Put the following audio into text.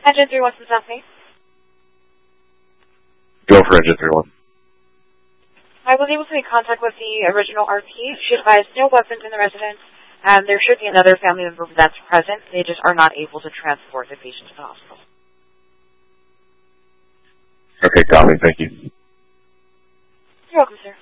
Engine 31 from South Main. Go for Engine 31. I was able to make contact with the original RP. She advised no weapons in the residence, and there should be another family member that's present. They just are not able to transport the patient to the hospital. Okay, copy. Thank you. You're welcome, sir.